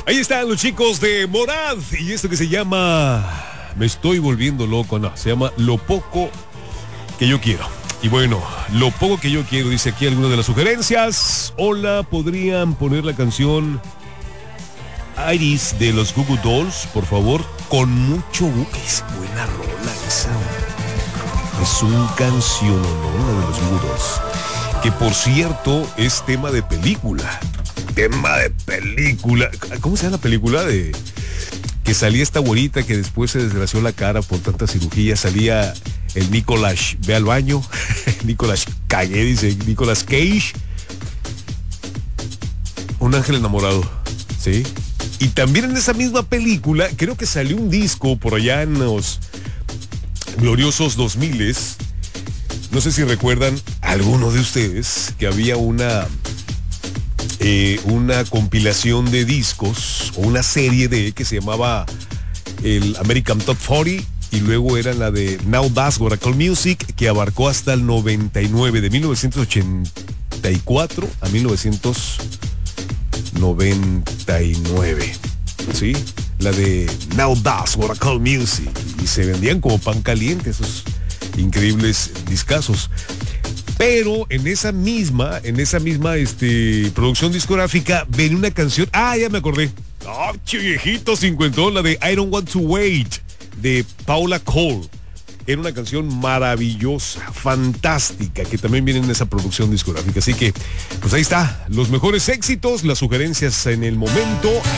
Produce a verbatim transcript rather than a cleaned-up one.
Ahí están los chicos de Morad y esto que se llama Me estoy volviendo loco, no, se llama Lo poco que yo quiero. Y bueno, lo poco que yo quiero, dice aquí alguna de las sugerencias. Hola, ¿podrían poner la canción Iris de los Goo Goo Dolls, por favor? Con mucho gusto. Es buena rola esa. Es un canción, ¿no? La de los Goo Goo Dolls. Que por cierto es tema de película. Tema de película. ¿Cómo se llama la película? De que salía esta güerita que después se desgració la cara por tanta cirugía. Salía el Nicolas, ve al baño. Nicolas Cage, dice Nicolas Cage. Un ángel enamorado, ¿sí? Y también en esa misma película, creo que salió un disco por allá en los gloriosos dos miles. No sé si recuerdan alguno de ustedes que había una eh, una compilación de discos o una serie de que se llamaba el American Top cuarenta y luego era la de Now That's What I Call Music, que abarcó hasta el noventa y nueve, de mil novecientos ochenta y cuatro a mil novecientos noventa y nueve, ¿sí? La de Now That's What I Call Music, y se vendían como pan caliente esos increíbles discazos. Pero en esa misma, en esa misma este, producción discográfica ven una canción, ah, ya me acordé, oh, viejito cincuentón, la de I Don't Want to Wait, de Paula Cole. Era una canción maravillosa, fantástica, que también viene en esa producción discográfica. Así que, pues ahí está, los mejores éxitos, las sugerencias en el momento,